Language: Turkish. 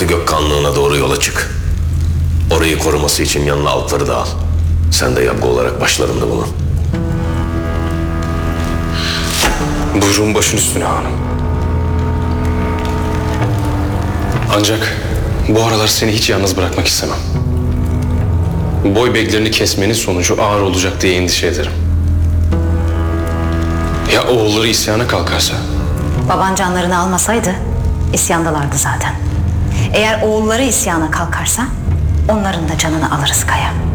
Batı Gökkanlığı'na doğru yola çık. Orayı koruması için yanına altları da al. Sen de yabgu olarak başlarında bulun. Buyurun başın üstüne hanım. Ancak bu aralar seni hiç yalnız bırakmak istemem. Boy beklerini kesmenin sonucu ağır olacak diye endişe ederim. Ya oğulları isyana kalkarsa? Baban canlarını almasaydı isyandalardı zaten. Eğer oğulları isyana kalkarsa onların da canını alırız Kaya.